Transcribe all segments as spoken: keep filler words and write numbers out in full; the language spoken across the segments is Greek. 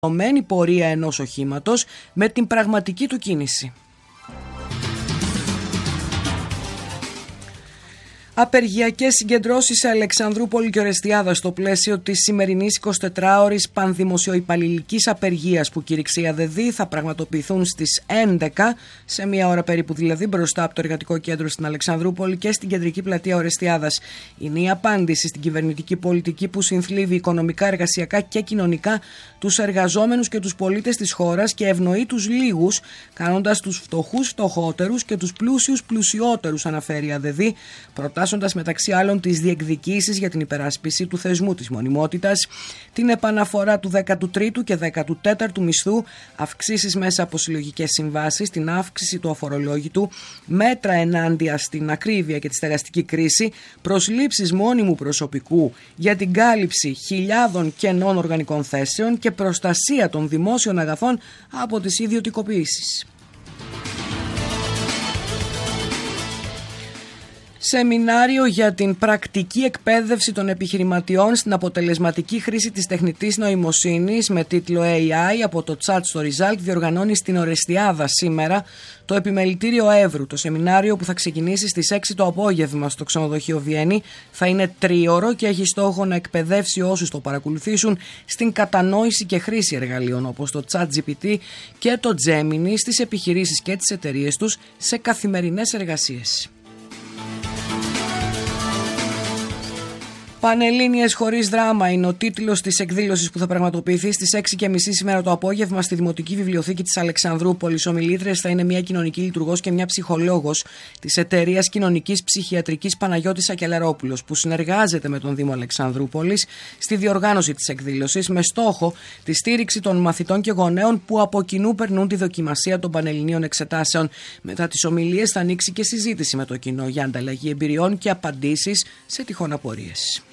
η πορεία ενός οχήματος με την πραγματική του κίνηση. Απεργιακές συγκεντρώσεις σε Αλεξανδρούπολη και Ορεστιάδα στο πλαίσιο της σημερινής εικοσιτετράωρης πανδημοσιοϊπαλληλικής απεργίας που κήρυξε η ΑΔΔ θα πραγματοποιηθούν στις έντεκα, σε μία ώρα περίπου δηλαδή, μπροστά από το Εργατικό Κέντρο στην Αλεξανδρούπολη και στην Κεντρική Πλατεία Ορεστιάδας. Είναι η απάντηση στην κυβερνητική πολιτική που συνθλίβει οικονομικά, εργασιακά και κοινωνικά τους εργαζόμενους και τους πολίτες της χώρας και ευνοεί τους λίγους, κάνοντας τους φτωχούς φτωχότερους και τους πλούσιους πλουσιότερους, αναφέρει η ΑΔΔ, προτάσσοντας μεταξύ άλλων τις διεκδικήσεις για την υπεράσπιση του θεσμού της μονιμότητας, την επαναφορά του δέκατου τρίτου και δέκατου τέταρτου μισθού, αυξήσεις μέσα από συλλογικές συμβάσεις, την αύξηση του αφορολόγητου, μέτρα ενάντια στην ακρίβεια και τη στεγαστική κρίση, προσλήψεις μόνιμου προσωπικού για την κάλυψη χιλιάδων κενών οργανικών θέσεων και προστασία των δημόσιων αγαθών από τις ιδιωτικοποιήσεις. Σεμινάριο για την πρακτική εκπαίδευση των επιχειρηματιών στην αποτελεσματική χρήση της τεχνητής νοημοσύνης με τίτλο έι άι από το Chat στο Result διοργανώνει στην Ορεστιάδα σήμερα το Επιμελητήριο Εύρου. Το σεμινάριο, που θα ξεκινήσει στις έξι το απόγευμα στο ξενοδοχείο Βιέννη, θα είναι τρίωρο και έχει στόχο να εκπαιδεύσει όσους το παρακολουθήσουν στην κατανόηση και χρήση εργαλείων όπως το ChatGPT και το Gemini στις επιχειρήσεις και τις εταιρείες τους σε καθημερινές εργασίες. Πανελλήνιες χωρίς δράμα είναι ο τίτλος της εκδήλωσης που θα πραγματοποιηθεί στις έξι και μισή σήμερα το απόγευμα στη Δημοτική Βιβλιοθήκη της Αλεξανδρούπολης. Ομιλήτριες θα είναι μια κοινωνική λειτουργός και μια ψυχολόγος της εταιρείας κοινωνικής ψυχιατρικής Παναγιώτης Ακελαρόπουλος, που συνεργάζεται με τον Δήμο Αλεξανδρούπολης στη διοργάνωση της εκδήλωσης με στόχο τη στήριξη των μαθητών και γονέων που από κοινού περνούν τη δοκιμασία των πανελληνίων εξετάσεων. Μετά τις ομιλίες θα ανοίξει και συζήτηση με το κοινό για ανταλλαγή εμπειριών και απαντήσεις σε τυχόν απορίες.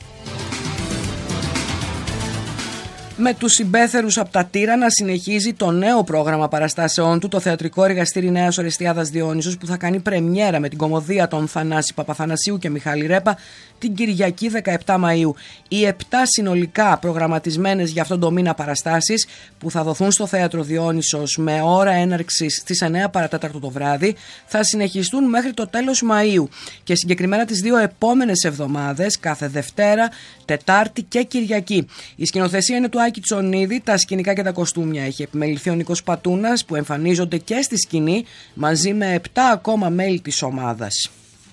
Με τους συμπέθερους από τα Τύρανα συνεχίζει το νέο πρόγραμμα παραστάσεών του, το Θεατρικό Εργαστήρι Νέας Ορεστιάδας Διόνυσος, που θα κάνει πρεμιέρα με την κωμωδία των Θανάση Παπαθανασίου και Μιχάλη Ρέπα την Κυριακή δεκαεπτά Μαΐου. Οι επτά συνολικά προγραμματισμένες για αυτόν τον μήνα παραστάσεις που θα δοθούν στο Θέατρο Διόνυσος με ώρα έναρξης στις εννέα παρά τέταρτο το βράδυ θα συνεχιστούν μέχρι το τέλος Μαΐου και συγκεκριμένα τις δύο επόμενες εβδομάδες, κάθε Δευτέρα, Τετάρτη και Κυριακή. Η σκηνοθεσία είναι του Άκη Τσονίδη, τα σκηνικά και τα κοστούμια έχει επιμεληθεί ο Νίκος Πατούνας, που εμφανίζονται και στη σκηνή μαζί με επτά ακόμα μέλη της ομάδας.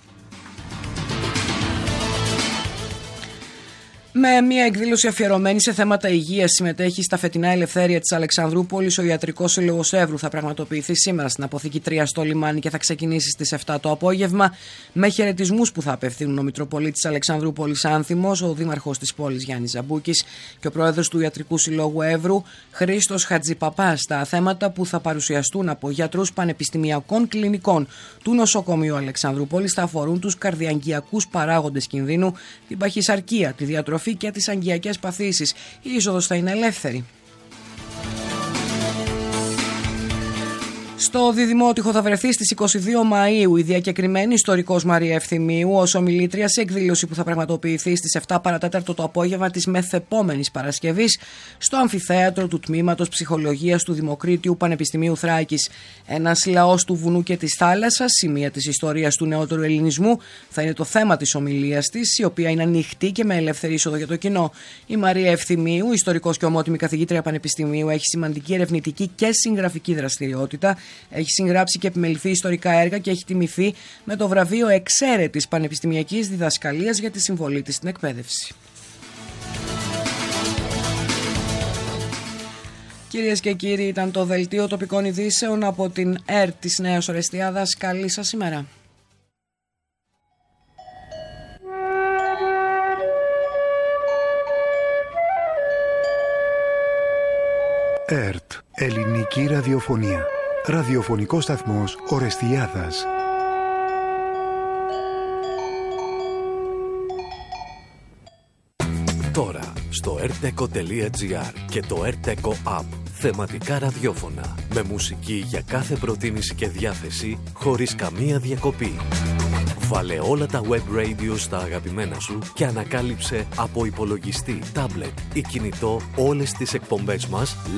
Με μια εκδήλωση αφιερωμένη σε θέματα υγείας συμμετέχει στα φετινά Ελευθέρια της Αλεξανδρούπολης ο Ιατρικός Σύλλογος Εύρου. Θα πραγματοποιηθεί σήμερα στην Αποθήκη τρία στο λιμάνι και θα ξεκινήσει στις επτά το απόγευμα με χαιρετισμούς που θα απευθύνουν ο Μητροπολίτης Αλεξανδρούπολης Άνθιμος, ο Δήμαρχος της πόλης Γιάννης Ζαμπούκης και ο Πρόεδρος του Ιατρικού Συλλόγου Εύρου Χρήστος Χατζηπαπάς. Τα θέματα που θα παρουσιαστούν από γιατρούς πανεπιστημιακών κλινικών του Νοσοκομείου Αλεξανδρούπολης θα αφορούν τους καρδιαγγειακούς παράγοντες κινδύνου, την παχυσαρκία, τη διατροφή και τις αγγειακές παθήσεις. Η είσοδος θα είναι ελεύθερη. Στο Διδημότυχο θα βρεθεί στις είκοσι δύο Μαΐου η διακεκριμένη ιστορικός Μαρία Ευθυμίου ως ομιλήτρια σε εκδήλωση που θα πραγματοποιηθεί στις επτά παρά τέταρτο το απόγευμα της μεθεπόμενης Παρασκευής στο αμφιθέατρο του Τμήματος Ψυχολογίας του Δημοκρίτιου Πανεπιστημίου Θράκης. Ένας λαός του βουνού και της θάλασσας, σημεία της ιστορίας του νεότερου ελληνισμού, θα είναι το θέμα της ομιλίας της, η οποία είναι ανοιχτή και με ελεύθερη είσοδο για το κοινό. Η Μαρία Ευθυμίου, ιστορικός και ομότιμη καθηγήτρια Πανεπιστημίου, έχει σημαντική ερευνητική και συγγραφική δραστηριότητα. Έχει συγγράψει και επιμεληθεί ιστορικά έργα και έχει τιμηθεί με το βραβείο Εξαίρετης Πανεπιστημιακής Διδασκαλίας για τη συμβολή της στην εκπαίδευση. Κυρίες και κύριοι, ήταν το Δελτίο Τοπικών Ειδήσεων από την ΕΡΤ της Νέας Ορεστιάδας. Καλή σας ημέρα. ΕΡΤ, ελληνική ραδιοφωνία. Ραδιοφωνικός σταθμός Ορεστιάδας. Τώρα στο ερτεκο τελεία τζι άρ και το ερτεκο App. Θεματικά ραδιόφωνα με μουσική για κάθε προτίμηση και διάθεση χωρίς καμία διακοπή. Βάλε όλα τα web radio στα αγαπημένα σου και ανακάλυψε από υπολογιστή, tablet ή κινητό όλες τις εκπομπές μας